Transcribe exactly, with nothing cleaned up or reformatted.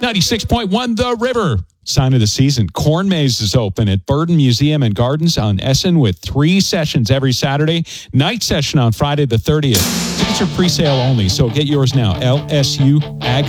ninety-six point one The River. Sign of the season. Corn Maze is open at Burden Museum and Gardens on Essen with three sessions every Saturday. Night session on Friday the thirtieth. Tickets are pre-sale only, so get yours now. L S U ag